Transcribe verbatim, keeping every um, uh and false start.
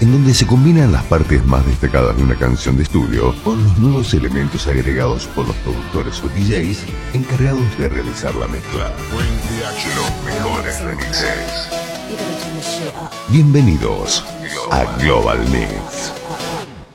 en donde se combinan las partes más destacadas de una canción de estudio con los nuevos elementos agregados por los productores o D Js encargados de realizar la mezcla. Los mejores remixes. Bienvenidos a Global Mix.